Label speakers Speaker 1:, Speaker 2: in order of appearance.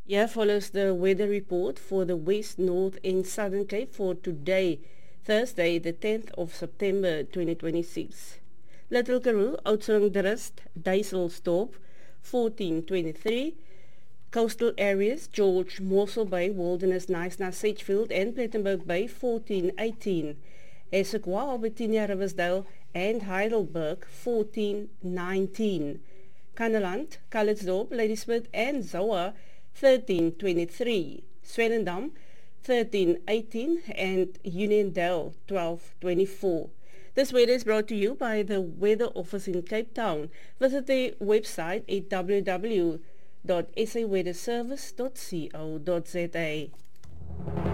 Speaker 1: Here follows the weather report for the West, North and Southern Cape for today, Thursday, the 10th of September 2026. Little Karoo, Oudtshoorn de Rust, Duiselsdorp, 1423. Coastal areas, George, Morsel Bay, Wilderness, Knysna, Sedgefield and Plettenberg Bay, 1418. Essequa, Albertina, Riversdale and Heidelberg, 1419. Kannaland, Calitzdorp, Ladysmith and Zoa, 1323. Swellendam, 1318 and Uniondale, 1224. This weather is brought to you by the Weather Office in Cape Town. Visit the website at www.saweatherservice.co.za.